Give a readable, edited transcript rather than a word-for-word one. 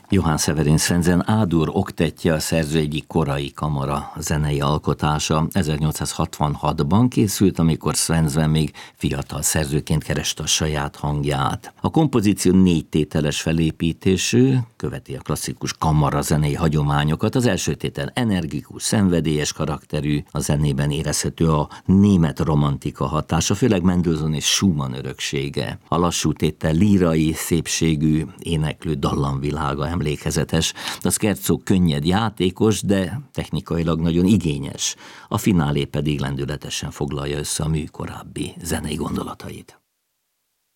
Johann Severin Svensen A-dur oktettje a szerző egyik korai kamara zenei alkotása. 1866-ban készült, amikor Svensen még fiatal szerzőként kereste a saját hangját. A kompozíció 4 tételes felépítésű, követi a klasszikus kamarazenei hagyományokat. Az első tétel energikus, szenvedélyes karakterű, a zenében érezhető a német romantika hatása, főleg Mendelssohn és Schumann öröksége. A lassú tétel lírai, szépségű, éneklő dallamvilága emlékezetes. A scherzo könnyed, játékos, de technikailag nagyon igényes. A finálé pedig lendületesen foglalja össze a mű korábbi zenei gondolatait.